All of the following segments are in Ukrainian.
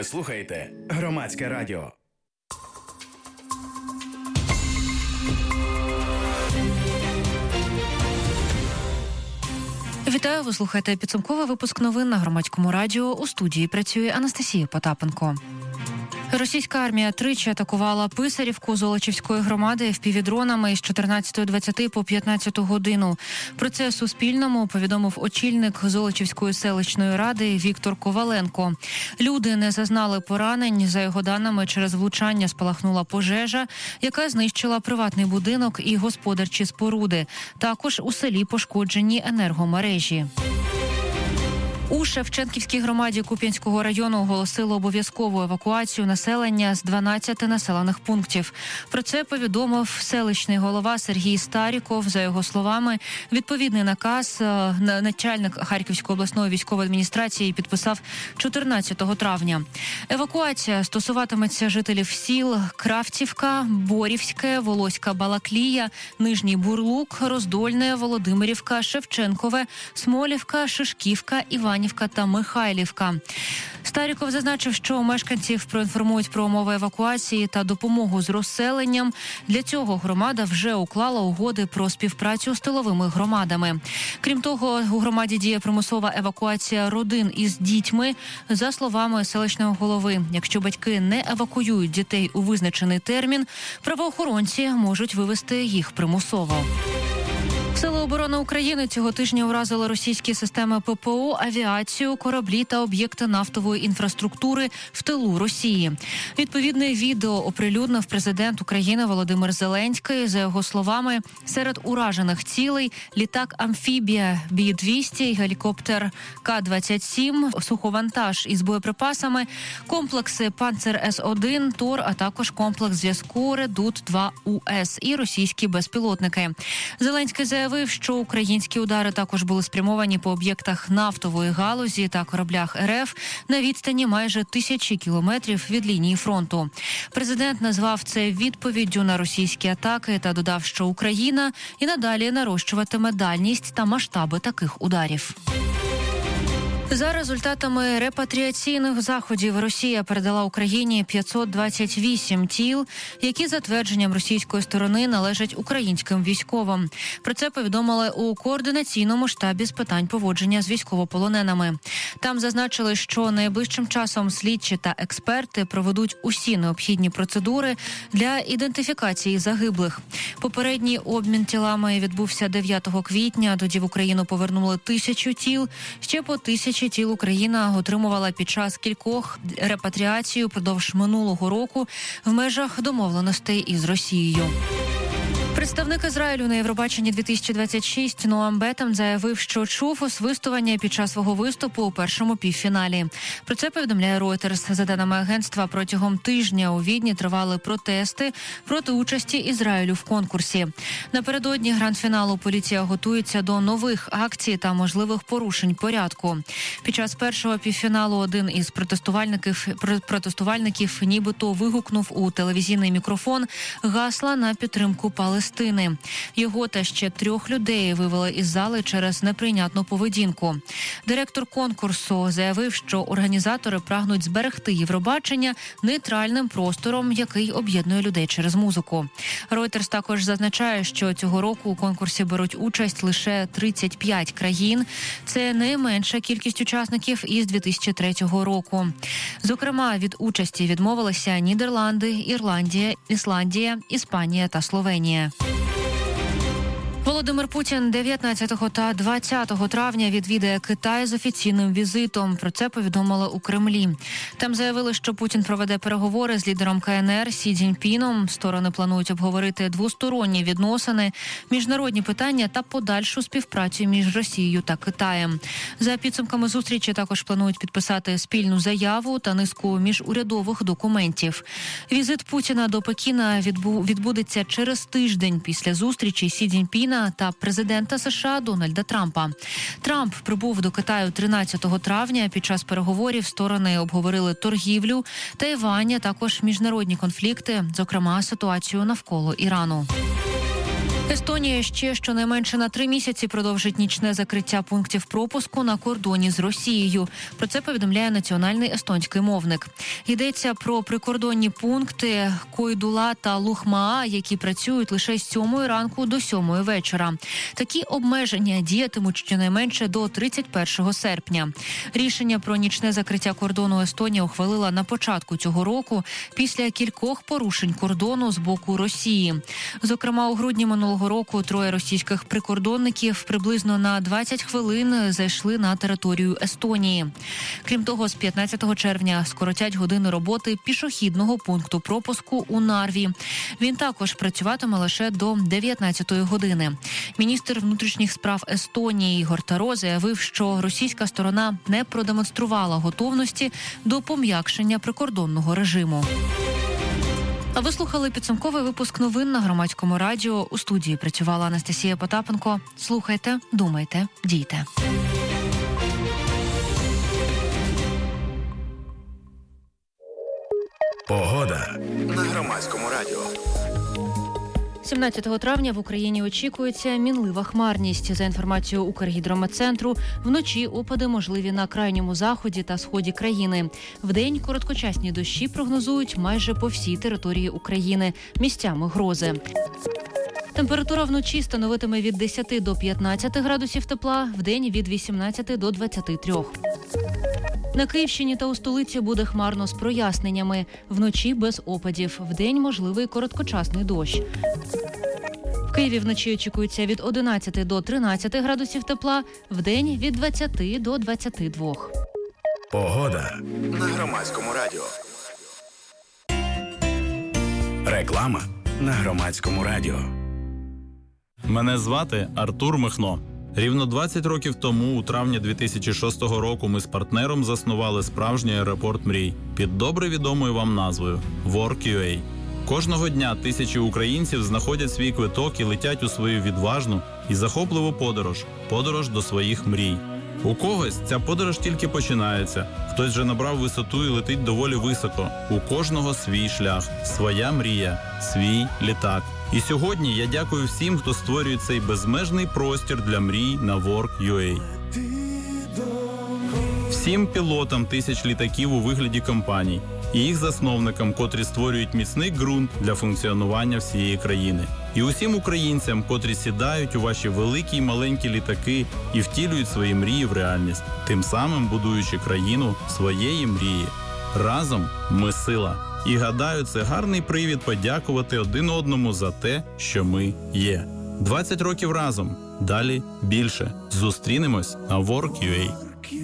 Ви слухаєте Громадське радіо. Вітаю, ви слухаєте підсумковий випуск новин на Громадському радіо. У студії працює Анастасія Потапенко. Російська армія тричі атакувала Писарівку Золочівської громади FPV-дронами з 14:20 по 15 годину. Про це Суспільному повідомив очільник Золочівської селищної ради Віктор Коваленко. Люди не зазнали поранень. За його даними, через влучання спалахнула пожежа, яка знищила приватний будинок і господарчі споруди. Також у селі пошкоджені енергомережі. У Шевченківській громаді Куп'янського району оголосили обов'язкову евакуацію населення з 12 населених пунктів. Про це повідомив селищний голова Сергій Старіков. За його словами, відповідний наказ начальник Харківської обласної військової адміністрації підписав 14 травня. Евакуація стосуватиметься жителів сіл Кравцівка, Борівське, Волоська Балаклія, Нижній Бурлук, Роздольне, Володимирівка, Шевченкове, Смолівка, Шишківка, Іванівка та Михайлівка. Старіков зазначив, що мешканців проінформують про умови евакуації та допомогу з розселенням. Для цього громада вже уклала угоди про співпрацю з тиловими громадами. Крім того, у громаді діє примусова евакуація родин із дітьми. За словами селищного голови, якщо батьки не евакуюють дітей у визначений термін, правоохоронці можуть вивезти їх примусово. Сили оборони України цього тижня уразили російські системи ППО, авіацію, кораблі та об'єкти нафтової інфраструктури в тилу Росії. Відповідне відео оприлюднив президент України Володимир Зеленський. За його словами, серед уражених цілей літак-амфібія Бі-200, гелікоптер К-27, суховантаж із боєприпасами, комплекси «Панцер-С-1», «Тор», а також комплекс зв'язку «Редут-2УС» і російські безпілотники. Зеленський заявив, що українські удари також були спрямовані по об'єктах нафтової галузі та кораблях РФ на відстані майже 1000 кілометрів від лінії фронту. Президент назвав це відповіддю на російські атаки та додав, що Україна і надалі нарощуватиме дальність та масштаби таких ударів. За результатами репатріаційних заходів Росія передала Україні 528 тіл, які за твердженням російської сторони належать українським військовим. Про це повідомили у координаційному штабі з питань поводження з військовополоненими. Там зазначили, що найближчим часом слідчі та експерти проведуть усі необхідні процедури для ідентифікації загиблих. Попередній обмін тілами відбувся 9 квітня. Тоді в Україну повернули 1000 тіл, ще по 1000 тіл Україна отримувала під час кількох репатріацій упродовж минулого року в межах домовленостей із Росією. Представник Ізраїлю на Євробаченні 2026 Ноам Бетам заявив, що чув освистування під час свого виступу у першому півфіналі. Про це повідомляє Reuters. За даними агентства, протягом тижня у Відні тривали протести проти участі Ізраїлю в конкурсі. Напередодні гранд-фіналу поліція готується до нових акцій та можливих порушень порядку. Під час першого півфіналу один із протестувальників нібито вигукнув у телевізійний мікрофон гасла на підтримку Палестини. Його та ще 3 людей вивели із зали через неприйнятну поведінку. Директор конкурсу заявив, що організатори прагнуть зберегти Євробачення нейтральним простором, який об'єднує людей через музику. Reuters також зазначає, що цього року у конкурсі беруть участь лише 35 країн. Це найменша кількість учасників із 2003 року. Зокрема, від участі відмовилися Нідерланди, Ірландія, Ісландія, Іспанія та Словенія. Володимир Путін 19 та 20 травня відвідає Китай з офіційним візитом. Про це повідомили у Кремлі. Там заявили, що Путін проведе переговори з лідером КНР Сі Цзіньпіном. Сторони планують обговорити двосторонні відносини, міжнародні питання та подальшу співпрацю між Росією та Китаєм. За підсумками зустрічі також планують підписати спільну заяву та низку міжурядових документів. Візит Путіна до Пекіна відбудеться через тиждень після зустрічі Сі Цзіньпіна та президента США Дональда Трампа. Трамп прибув до Китаю 13 травня. Під час переговорів сторони обговорили торгівлю, Тайвань, а також міжнародні конфлікти, зокрема ситуацію навколо Ірану. Естонія ще щонайменше на 3 місяці продовжить нічне закриття пунктів пропуску на кордоні з Росією. Про це повідомляє національний естонський мовник. Йдеться про прикордонні пункти Койдула та Лухмаа, які працюють лише з 7 ранку до 7 вечора. Такі обмеження діятимуть щонайменше до 31 серпня. Рішення про нічне закриття кордону Естонія ухвалила на початку цього року після кількох порушень кордону з боку Росії. Зокрема, у грудні минулого року 3 російських прикордонників приблизно на 20 хвилин зайшли на територію Естонії. Крім того, з 15 червня скоротять години роботи пішохідного пункту пропуску у Нарві. Він також працюватиме лише до 19-ї години. Міністр внутрішніх справ Естонії Ігор Таро заявив, що російська сторона не продемонструвала готовності до пом'якшення прикордонного режиму. А ви слухали підсумковий випуск новин на Громадському радіо. У студії працювала Анастасія Потапенко. Слухайте, думайте, дійте. Погода на Громадському радіо. 17 травня в Україні очікується мінлива хмарність. За інформацією Укргідрометцентру, вночі опади можливі на крайньому заході та сході країни. Вдень короткочасні дощі прогнозують майже по всій території України, місцями грози. Температура вночі становитиме від 10 до 15 градусів тепла, вдень від 18 до 23. На Київщині та у столиці буде хмарно з проясненнями. Вночі без опадів, вдень можливий короткочасний дощ. В Києві вночі очікується від 11 до 13 градусів тепла, вдень від 20 до 22. Погода на Громадському радіо. Реклама на Громадському радіо. Мене звати Артур Михно. Рівно 20 років тому, у травні 2006 року, ми з партнером заснували справжній аеропорт мрій під добре відомою вам назвою Work.ua. Кожного дня тисячі українців знаходять свій квиток і летять у свою відважну і захопливу подорож до своїх мрій. У когось ця подорож тільки починається, хтось вже набрав висоту і летить доволі високо. У кожного свій шлях, своя мрія, свій літак. І сьогодні я дякую всім, хто створює цей безмежний простір для мрій на Work.ua. Всім пілотам тисяч літаків у вигляді компаній і їх засновникам, котрі створюють міцний ґрунт для функціонування всієї країни. І усім українцям, котрі сідають у ваші великі й маленькі літаки і втілюють свої мрії в реальність, тим самим будуючи країну своєї мрії. Разом ми сила. І гадаю, це гарний привід подякувати один одному за те, що ми є. 20 років разом. Далі більше. Зустрінемось на Work.ua.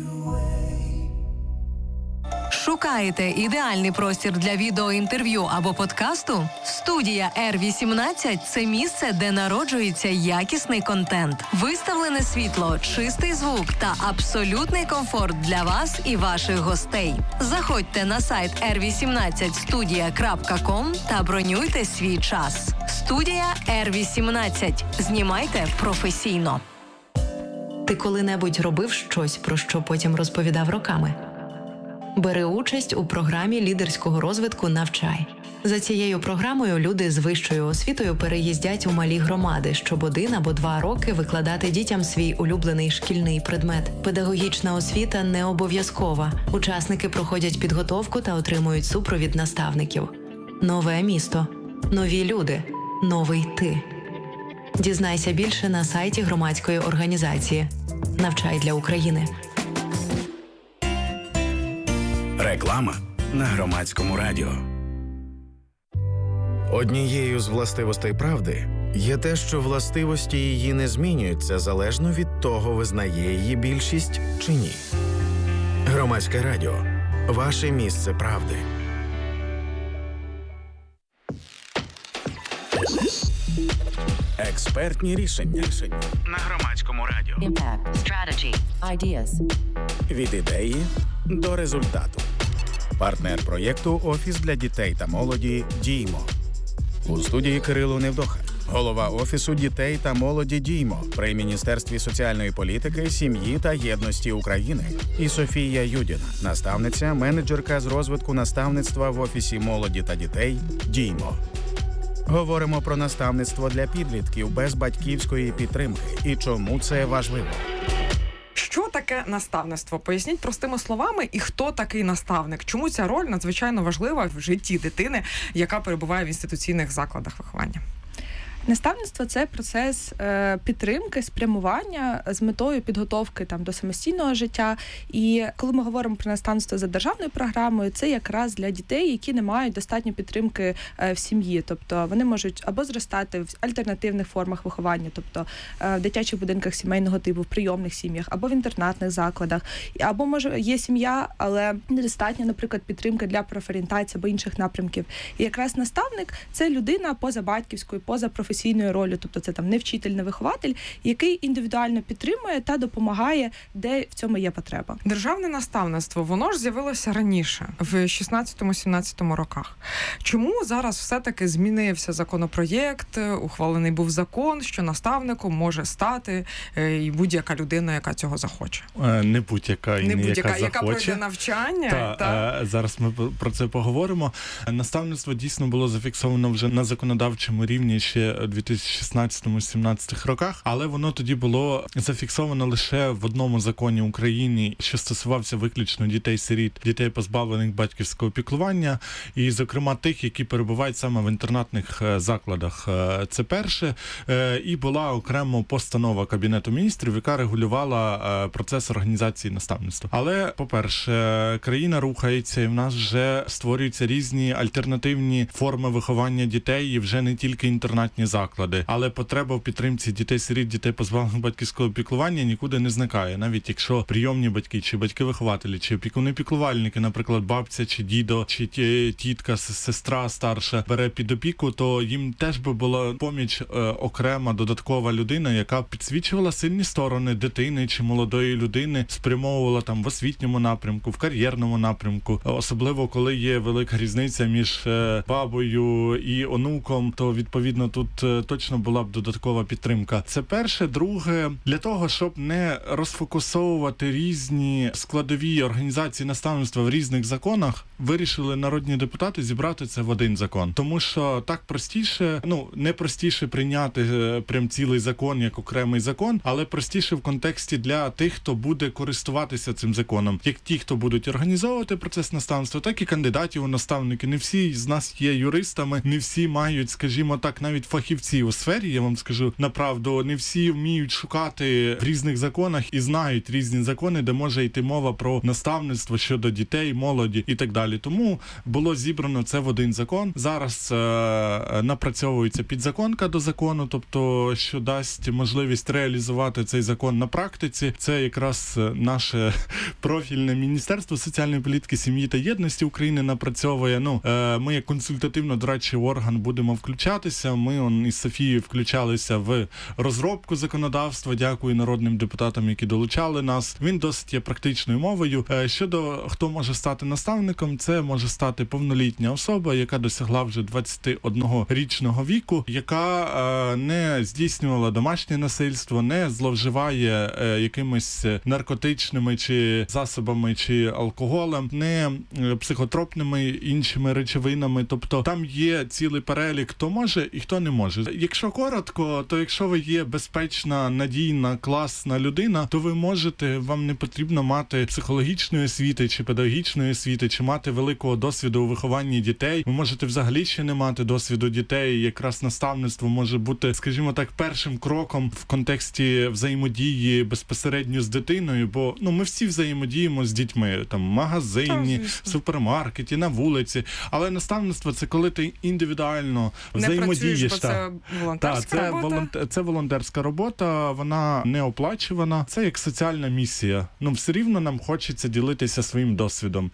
Шукаєте ідеальний простір для відеоінтерв'ю або подкасту? Студія R18 – це місце, де народжується якісний контент. Виставлене світло, чистий звук та абсолютний комфорт для вас і ваших гостей. Заходьте на сайт r18studia.com та бронюйте свій час. Студія R18. Знімайте професійно. Ти коли-небудь робив щось, про що потім розповідав роками? Бери участь у програмі лідерського розвитку «Навчай». За цією програмою люди з вищою освітою переїздять у малі громади, щоб 1 або 2 роки викладати дітям свій улюблений шкільний предмет. Педагогічна освіта не обов'язкова. Учасники проходять підготовку та отримують супровід наставників. Нове місто. Нові люди. Новий ти. Дізнайся більше на сайті громадської організації «Навчай для України». Реклама на Громадському радіо. Однією з властивостей правди є те, що властивості її не змінюються залежно від того, визнає її більшість чи ні. Громадське радіо. Ваше місце правди. Експертні рішення на Громадському радіо. Impact, strategy, ideas. Від ідеї до результату. Партнер проєкту «Офіс для дітей та молоді» «Діймо». У студії Кирило Невдоха, голова Офісу дітей та молоді «Діймо» при Міністерстві соціальної політики, сім'ї та єдності України, і Софія Юдіна, наставниця, менеджерка з розвитку наставництва в Офісі молоді та дітей «Діймо». Говоримо про наставництво для підлітків без батьківської підтримки і чому це важливо. Що таке наставництво? Поясніть простими словами, і хто такий наставник? Чому ця роль надзвичайно важлива в житті дитини, яка перебуває в інституційних закладах виховання? Наставництво – це процес підтримки, спрямування з метою підготовки до самостійного життя. І коли ми говоримо про наставництво за державною програмою, це якраз для дітей, які не мають достатньо підтримки в сім'ї. Тобто вони можуть або зростати в альтернативних формах виховання, тобто в дитячих будинках сімейного типу, в прийомних сім'ях, або в інтернатних закладах. Або, може, є сім'я, але недостатньо, наприклад, підтримки для профорієнтації або інших напрямків. І якраз наставник – це людина поза батьківською, поза професійною ролью, тобто це не вчитель, не вихователь, який індивідуально підтримує та допомагає, де в цьому є потреба. Державне наставництво, воно ж з'явилося раніше, в 16-17 роках. Чому зараз все-таки змінився законопроєкт, ухвалений був закон, що наставником може стати і будь-яка людина, яка цього захоче? Не будь-яка і не яка захоче. Яка пройде навчання. Зараз ми про це поговоримо. Наставництво дійсно було зафіксовано вже на законодавчому рівні ще у 2016-17 роках, але воно тоді було зафіксовано лише в одному законі України, що стосувався виключно дітей-сиріт, дітей, позбавлених батьківського піклування, і, зокрема, тих, які перебувають саме в інтернатних закладах. Це перше. І була окремо постанова Кабінету міністрів, яка регулювала процес організації наставництва. Але, по-перше, країна рухається, і в нас вже створюються різні альтернативні форми виховання дітей, і вже не тільки інтернатні заклади, але потреба в підтримці дітей-сиріт, дітей, позбавлених батьківського піклування, нікуди не зникає. Навіть якщо прийомні батьки, чи батьки-вихователі, чи опікуни-піклувальники, наприклад, бабця, чи дідо, чи тітка, сестра старша бере під опіку, то їм теж би була поміч окрема, додаткова людина, яка підсвічувала сильні сторони дитини чи молодої людини, спрямовувала в освітньому напрямку, в кар'єрному напрямку. Особливо, коли є велика різниця між бабою і онуком, то, відповідно, тут точно була б додаткова підтримка. Це перше. Друге, для того, щоб не розфокусовувати різні складові організації наставництва в різних законах, вирішили народні депутати зібрати це в один закон. Тому що так простіше, не простіше прийняти прям цілий закон як окремий закон, але простіше в контексті для тих, хто буде користуватися цим законом. Як ті, хто будуть організовувати процес наставництва, так і кандидатів у наставники. Не всі з нас є юристами, не всі мають, скажімо так, навіть фахівці у сфері, я вам скажу направду, не всі вміють шукати в різних законах і знають різні закони, де може йти мова про наставництво щодо дітей, молоді і так далі. Тому було зібрано це в один закон. Зараз напрацьовується підзаконка до закону, тобто, що дасть можливість реалізувати цей закон на практиці. Це якраз наше профільне Міністерство соціальної політики, сім'ї та єдності України напрацьовує. Ми як консультативно-дорадчий орган будемо включатися. Ми із Софією включалися в розробку законодавства. Дякую народним депутатам, які долучали нас. Він досить є практичною мовою. Щодо хто може стати наставником, це може стати повнолітня особа, яка досягла вже 21-річного віку, яка не здійснювала домашнє насильство, не зловживає якимись наркотичними чи засобами, чи алкоголем, не психотропними іншими речовинами. Тобто там є цілий перелік, хто може і хто не може. Якщо коротко, то якщо ви є безпечна, надійна, класна людина, то ви можете, вам не потрібно мати психологічної освіти, чи педагогічної освіти, чи мати великого досвіду у вихованні дітей. Ви можете взагалі ще не мати досвіду дітей. Якраз наставництво може бути, скажімо так, першим кроком в контексті взаємодії безпосередньо з дитиною, бо ми всі взаємодіємо з дітьми, в магазині, в супермаркеті, на вулиці. Але наставництво – це коли ти індивідуально взаємодієш. Це волонтерська робота? Це волонтерська робота, вона не оплачувана. Це як соціальна місія. Все рівно нам хочеться ділитися своїм досвідом.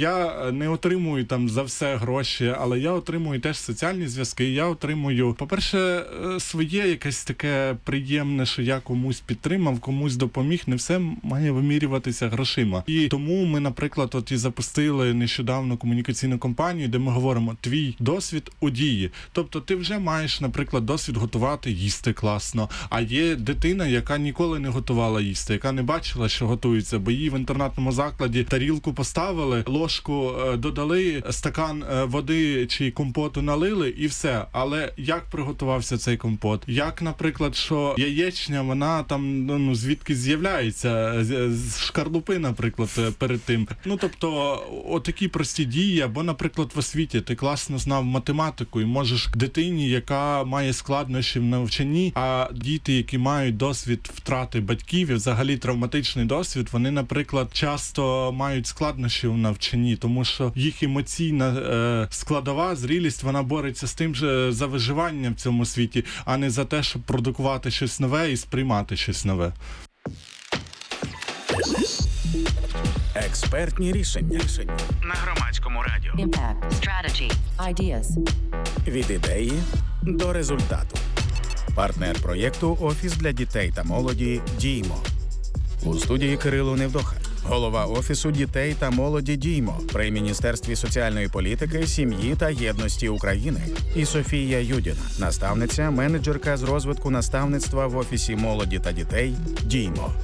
Я не отримую за все гроші, але я отримую теж соціальні зв'язки. Я отримую, по-перше, своє якесь таке приємне, що я комусь підтримав, комусь допоміг. Не все має вимірюватися грошима. І тому ми, наприклад, і запустили нещодавно комунікаційну кампанію, де ми говоримо «Твій досвід у дії». Тобто ти вже маєш, наприклад, досвід готувати, їсти класно. А є дитина, яка ніколи не готувала їсти, яка не бачила, що готується, бо їй в інтернатному закладі тарілку поставили, ложку додали, стакан води чи компоту налили і все. Але як приготувався цей компот? Як, наприклад, що яєчня, вона там, звідки з'являється, з шкарлупи, наприклад, перед тим. Тобто, отакі прості дії, або, наприклад, в освіті ти класно знав математику і можеш дитині, яка має складнощі в навчанні, а діти, які мають досвід втрати батьків і взагалі травматичний досвід, вони, наприклад, часто мають складнощі в навчанні, тому що їх емоційна складова, зрілість, вона бореться з тим же за виживання в цьому світі, а не за те, щоб продукувати щось нове і сприймати щось нове. Експертні рішення на Громадському радіо. Impact. Strategy. Ideas. Від ідеї до результату. Партнер проєкту «Офіс для дітей та молоді» «Діймо». У студії Кирило Невдоха. Голова Офісу дітей та молоді «Діймо» при Міністерстві соціальної політики, сім'ї та єдності України. І Софія Юдіна, наставниця, менеджерка з розвитку наставництва в Офісі молоді та дітей «Діймо».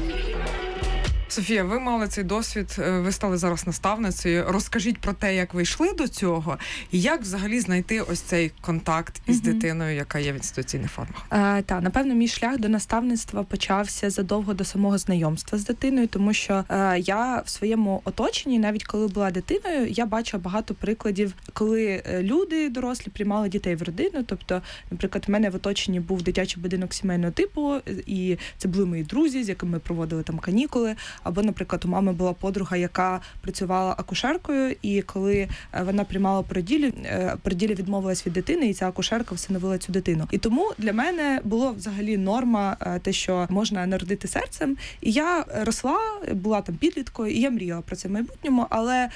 Софія, ви мали цей досвід, ви стали зараз наставницею. Розкажіть про те, як ви йшли до цього, і як взагалі знайти ось цей контакт із дитиною, яка є в інституційних формах. Напевно, мій шлях до наставництва почався задовго до самого знайомства з дитиною, тому що я в своєму оточенні, навіть коли була дитиною, я бачила багато прикладів, коли люди дорослі приймали дітей в родину. Тобто, наприклад, в мене в оточенні був дитячий будинок сімейного типу, і це були мої друзі, з якими ми проводили там канікули. Або, наприклад, у мами була подруга, яка працювала акушеркою, і коли вона приймала породілля відмовилась від дитини, і ця акушерка всиновила цю дитину. І тому для мене було взагалі норма те, що можна народити серцем. І я росла, була там підліткою, і я мріяла про це в майбутньому, але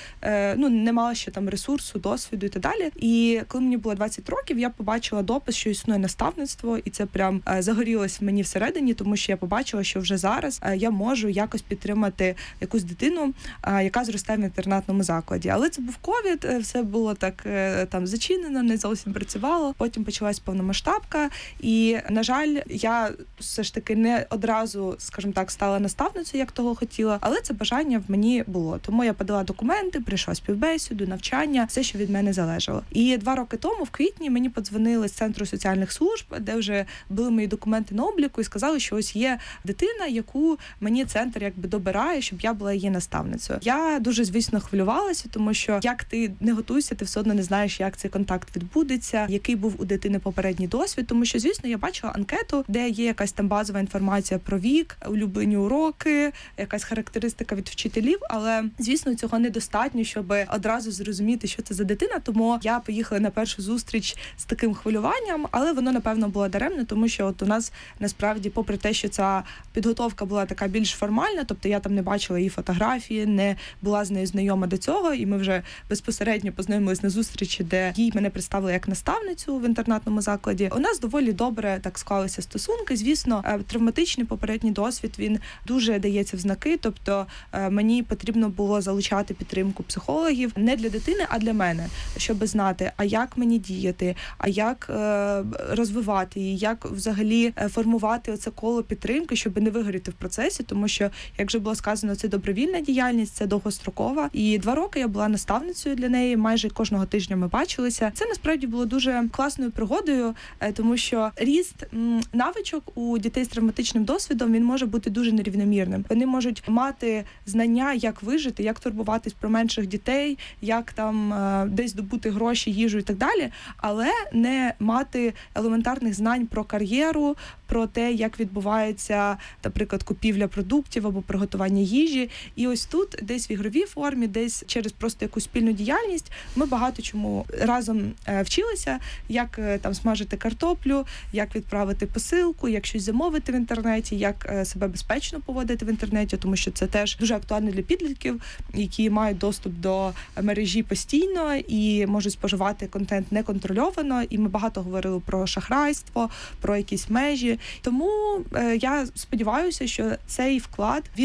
не мала ще там ресурсу, досвіду і так далі. І коли мені було 20 років, я побачила допис, що існує наставництво, і це прям загорілось в мені всередині, тому що я побачила, що вже зараз я можу якось підтримати якусь дитину, яка зростає в інтернатному закладі. Але це був ковід, все було так там зачинено, не зовсім працювало. Потім почалась повномасштабка, і, на жаль, я все ж таки не одразу, скажімо так, стала наставницею, як того хотіла, але це бажання в мені було. Тому я подала документи, прийшла співбесіду, навчання, все, що від мене залежало. І 2 роки тому, в квітні, мені подзвонили з Центру соціальних служб, де вже були мої документи на обліку, і сказали, що ось є дитина, яку мені центр якби добирає, щоб я була її наставницею. Я дуже, звісно, хвилювалася, тому що як ти не готуєшся, ти все одно не знаєш, як цей контакт відбудеться, який був у дитини попередній досвід, тому що, звісно, я бачила анкету, де є якась там базова інформація про вік, улюблені уроки, якась характеристика від вчителів, але, звісно, цього недостатньо, щоб одразу зрозуміти, що це за дитина, тому я поїхала на першу зустріч з таким хвилюванням, але воно, напевно, було даремно, тому що от у нас, насправді, попри те, що ця підготовка була така більш формальна, тобто я там не бачила її фотографії, не була з нею знайома до цього, і ми вже безпосередньо познайомились на зустрічі, де їй мене представили як наставницю в інтернатному закладі. У нас доволі добре так склалися стосунки. Звісно, травматичний попередній досвід, він дуже дається в знаки, тобто мені потрібно було залучати підтримку психологів не для дитини, а для мене, щоб знати, а як мені діяти, а як розвивати її, як взагалі формувати оце коло підтримки, щоб не вигоріти в процесі, тому що, як вже було сказано, це добровільна діяльність, це довгострокова. І 2 роки я була наставницею для неї, майже кожного тижня ми бачилися. Це насправді було дуже класною пригодою, тому що ріст навичок у дітей з травматичним досвідом, він може бути дуже нерівномірним. Вони можуть мати знання, як вижити, як турбуватись про менших дітей, як там десь добути гроші, їжу і так далі, але не мати елементарних знань про кар'єру, про те, як відбувається, наприклад, купівля продуктів або приготування їжі. І ось тут, десь в ігровій формі, десь через просто якусь спільну діяльність, ми багато чому разом вчилися, як там смажити картоплю, як відправити посилку, як щось замовити в інтернеті, як себе безпечно поводити в інтернеті, тому що це теж дуже актуально для підлітків, які мають доступ до мережі постійно і можуть споживати контент неконтрольовано. І ми багато говорили про шахрайство, про якісь межі. Тому я сподіваюся, що цей вклад, він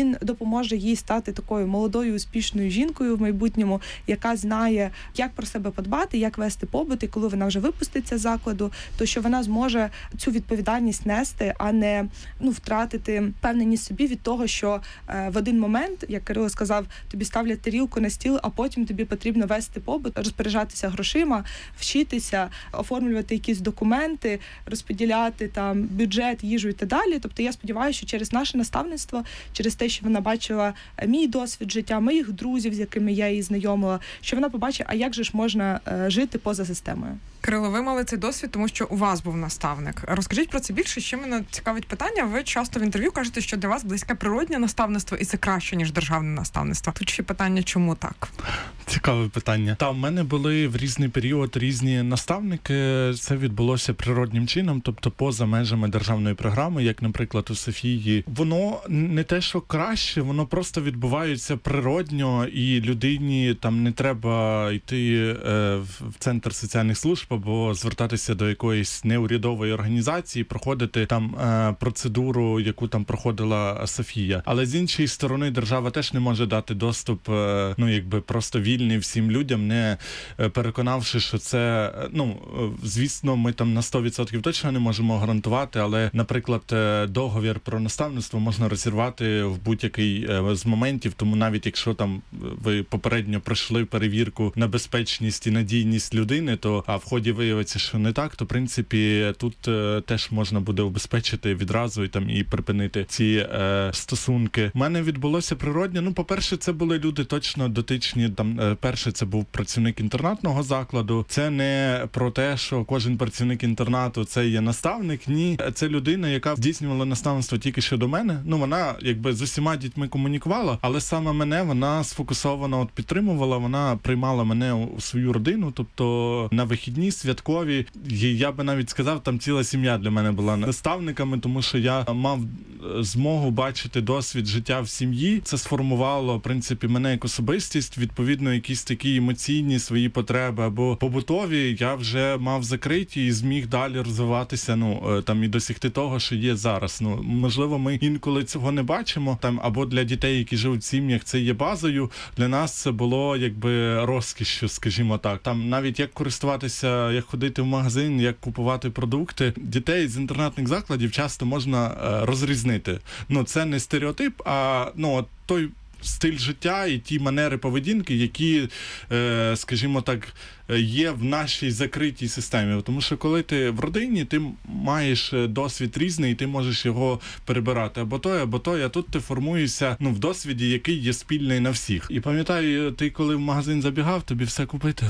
він допоможе їй стати такою молодою, успішною жінкою в майбутньому, яка знає, як про себе подбати, як вести побут, і коли вона вже випуститься з закладу, то що вона зможе цю відповідальність нести, а не втратити впевненість собі від того, що в один момент, як Кирило сказав, тобі ставлять тарілку на стіл, а потім тобі потрібно вести побут, розпоряджатися грошима, вчитися, оформлювати якісь документи, розподіляти там бюджет, їжу і так далі. Тобто я сподіваюся, що через наше наставництво, через те, що вона бачила мій досвід життя, моїх друзів, з якими я її знайомила, що вона побачить, а як же ж можна жити поза системою. Кирило, ви мали цей досвід, тому що у вас був наставник. Розкажіть про це більше, ще мене цікавить питання. Ви часто в інтерв'ю кажете, що для вас близьке природнє наставництво, і це краще, ніж державне наставництво. Тут ще питання, чому так? Цікаве питання. Та в мене були в різний період різні наставники. Це відбулося природнім чином, тобто поза межами державної програми, як, наприклад, у Софії. Воно не те, що краще, воно просто відбувається природньо, і людині там не треба йти в центр соціальних служб або звертатися до якоїсь неурядової організації, проходити там процедуру, яку там проходила Софія. Але з іншої сторони, держава теж не може дати доступ, просто вільний всім людям, не переконавши, що це, звісно, ми там на 100% точно не можемо гарантувати, але, наприклад, договір про наставництво можна розірвати в будь-який з моментів, тому навіть якщо там ви попередньо пройшли перевірку на безпечність і надійність людини, то в ході виявиться, що не так, то, в принципі, тут теж можна буде убезпечити відразу і припинити ці стосунки. У мене відбулося природньо. По-перше, це були люди точно дотичні. Перший це був працівник інтернатного закладу. Це не про те, що кожен працівник інтернату це є наставник. Ні, це людина, яка здійснювала наставництво тільки щодо мене. Вона з усіма дітьми комунікувала, але саме мене вона сфокусовано підтримувала. Вона приймала мене у свою родину, тобто на вихідні, святкові. Я би навіть сказав, там ціла сім'я для мене була наставниками, тому що я мав змогу бачити досвід життя в сім'ї. Це сформувало, в принципі, мене як особистість. Відповідно, якісь такі емоційні свої потреби або побутові я вже мав закриті і зміг далі розвиватися, і досягти того, що є зараз. Можливо, ми інколи цього не бачимо, або для дітей, які живуть в сім'ях, це є базою. Для нас це було розкішшю, скажімо так. Там навіть як користуватися, як ходити в магазин, як купувати продукти. Дітей з інтернатних закладів часто можна розрізнити. Це не стереотип, а той стиль життя і ті манери поведінки, які, скажімо так, є в нашій закритій системі. Тому що коли ти в родині, ти маєш досвід різний, і ти можеш його перебирати або той, а тут ти формуєшся в досвіді, який є спільний на всіх. І пам'ятаю, ти коли в магазин забігав, тобі все купити.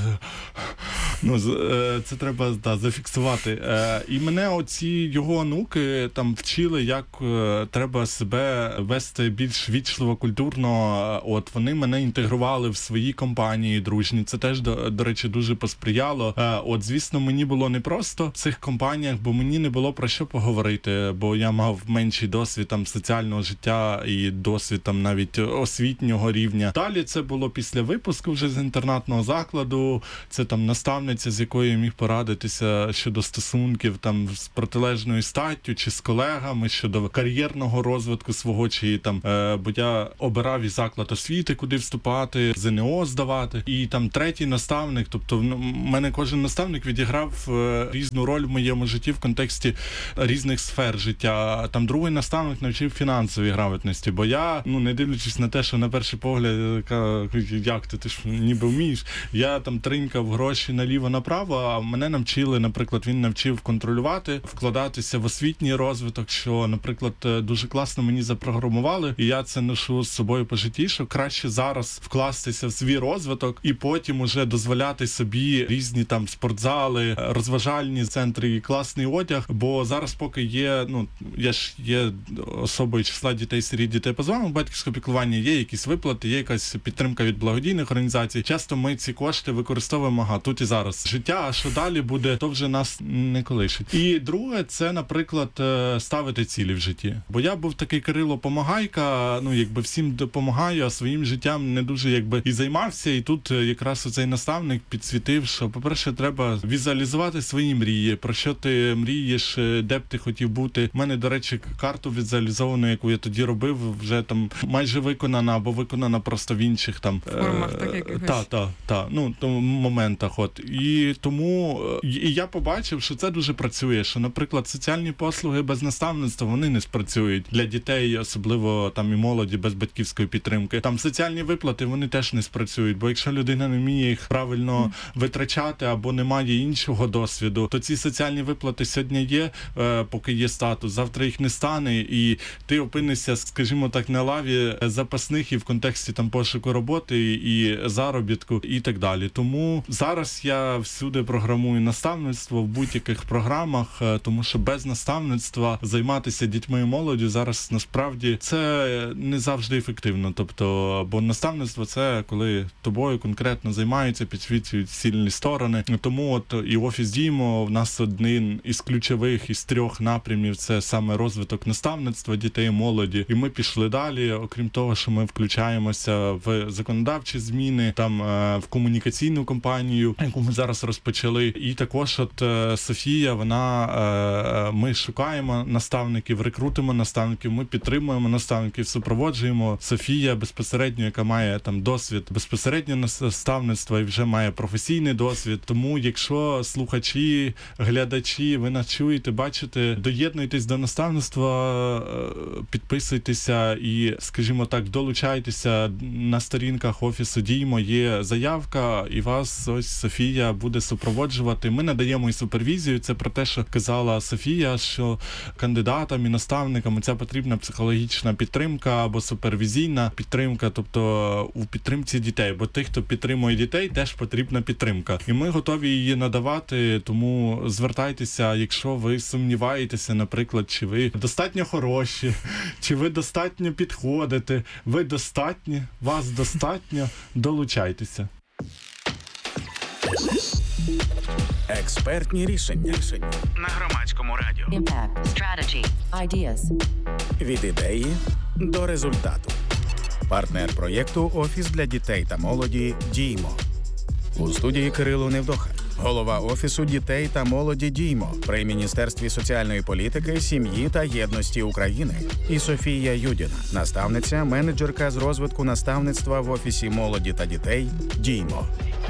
Це треба зафіксувати. І мене оці його онуки вчили, як треба себе вести більш вічливо, культурно. Вони мене інтегрували в свої компанії дружні. Це теж, до речі, дуже посприяло. Звісно, мені було непросто в цих компаніях, бо мені не було про що поговорити, бо я мав менший досвід соціального життя і досвід навіть освітнього рівня. Далі це було після випуску вже з інтернатного закладу. Це наставниця, з якою я міг порадитися щодо стосунків з протилежною статтю чи з колегами, щодо кар'єрного розвитку свого, чи бо я обирав і заклад освіти, куди вступати, ЗНО здавати. І третій наставник, тобто в мене кожен наставник відіграв різну роль в моєму житті в контексті різних сфер життя. Другий наставник навчив фінансовій грамотності, бо я, не дивлячись на те, що на перший погляд, як ти ж ніби вмієш, я тринькав гроші наліво-направо, а мене навчили, наприклад, він навчив контролювати, вкладатися в освітній розвиток, що, наприклад, дуже класно мені запрограмували, і я це ношу з собою по житті, що краще зараз вкластися в свій розвиток і потім уже дозволяти собі різні спортзали, розважальні центри і класний одяг, бо зараз поки є, я ж є особою числа дітей-сиріт, дітей позбавлених батьківського піклування, є якісь виплати, є якась підтримка від благодійних організацій. Часто ми ці кошти використовуємо тут і зараз. зараз життя, а що далі буде, то вже нас не колишить. І друге, це, наприклад, ставити цілі в житті. Бо я був такий Кирило помагайка, всім допомагаю, а своїм життям не дуже і займався. І тут якраз оцей наставник підсвітив, що, по-перше, треба візуалізувати свої мрії, про що ти мрієш, де б ти хотів бути. У мене, до речі, карту візуалізовану, яку я тоді робив, вже там майже виконана або виконана просто в інших там формах, так якихось. Моментах. І тому я побачив, що це дуже працює, що, наприклад, соціальні послуги без наставництва, вони не спрацюють для дітей, особливо там і молоді без батьківської підтримки. Там соціальні виплати, вони теж не спрацюють, бо якщо людина не вміє їх правильно витрачати або не має іншого досвіду, то ці соціальні виплати сьогодні є, поки є статус, завтра їх не стане, і ти опинишся, скажімо так, на лаві запасних і в контексті там пошуку роботи і заробітку і так далі. Тому зараз я всюди програмую наставництво в будь-яких програмах, тому що без наставництва займатися дітьми і молоддю зараз насправді це не завжди ефективно. Тобто, бо наставництво це коли тобою конкретно займаються, підсвічують сильні сторони. Тому і офіс Діймо в нас один із ключових із 3 напрямів це саме розвиток наставництва дітей і молоді. І ми пішли далі, окрім того, що ми включаємося в законодавчі зміни, там в комунікаційну кампанію, яку ми зараз розпочали. І також Софія, ми шукаємо наставників, рекрутимо наставників, ми підтримуємо наставників, супроводжуємо. Софія безпосередньо, яка має там досвід безпосередньо наставництва і вже має професійний досвід. Тому, якщо слухачі, глядачі, ви нас чуєте, бачите, доєднуйтесь до наставництва, підписуйтеся і, скажімо так, долучайтеся. На сторінках офісу Діймо є заявка, і вас ось Софія буде супроводжувати. Ми надаємо і супервізію. Це про те, що казала Софія, що кандидатам і наставникам ця потрібна психологічна підтримка або супервізійна підтримка, тобто у підтримці дітей. Бо тих, хто підтримує дітей, теж потрібна підтримка. І ми готові її надавати, тому звертайтеся, якщо ви сумніваєтеся, наприклад, чи ви достатньо хороші, чи ви достатньо підходите, ви достатні, вас достатньо, долучайтеся. Експертні рішення на Громадському радіо. Impact. Strategy. Ideas. Від ідеї до результату. Партнер проєкту «Офіс для дітей та молоді» Діймо. У студії Кирило Невдоха. Голова Офісу дітей та молоді Діймо при Міністерстві соціальної політики, сім'ї та єдності України. І Софія Юдіна, наставниця, менеджерка з розвитку наставництва в Офісі молоді та дітей Діймо.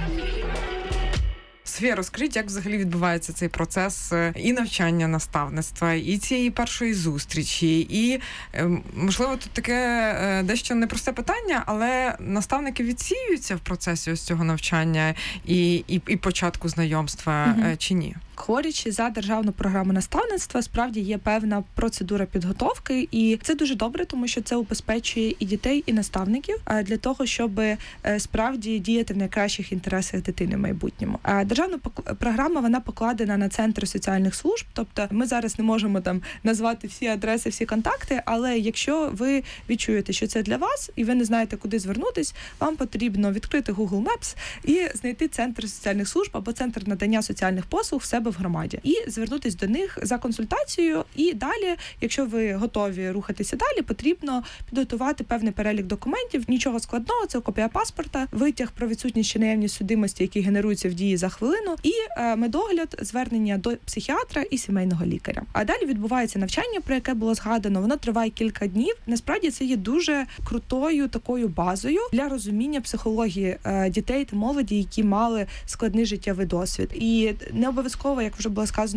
Софія, розкажіть, як взагалі відбувається цей процес і навчання наставництва, і цієї першої зустрічі, і, можливо, тут таке дещо непросте питання, але наставники відсіюються в процесі ось цього навчання і початку знайомства чи ні? Говорячи за державну програму наставництва, справді є певна процедура підготовки, і це дуже добре, тому що це убезпечує і дітей, і наставників для того, щоб справді діяти в найкращих інтересах дитини в майбутньому. Державна програма, вона покладена на центри соціальних служб, тобто ми зараз не можемо там назвати всі адреси, всі контакти, але якщо ви відчуєте, що це для вас, і ви не знаєте, куди звернутись, вам потрібно відкрити Google Maps і знайти центр соціальних служб або центр надання соціальних послуг в себе в громаді і звернутись до них за консультацією. І далі, якщо ви готові рухатися далі, потрібно підготувати певний перелік документів. Нічого складного, це копія паспорта, витяг про відсутність чи наявність судимості, який генерується в дії за хвилину, і медогляд, звернення до психіатра і сімейного лікаря. А далі відбувається навчання, про яке було згадано. Воно триває кілька днів. Насправді це є дуже крутою такою базою для розуміння психології дітей та молоді, які мали складний життєвий досвід. І не обов'язково, як вже було сказано,